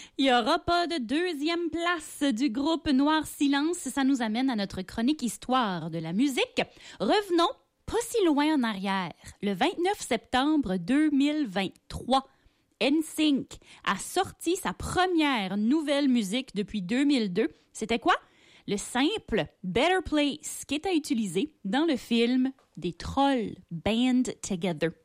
Il n'y aura pas de deuxième place du groupe Noir Silence. Ça nous amène à notre chronique Histoire de la musique. Revenons pas si loin en arrière. Le 29 septembre 2023, NSYNC a sorti sa première nouvelle musique depuis 2002. C'était quoi? Le simple Better Place qui est à utiliser dans le film des Trolls Band Together.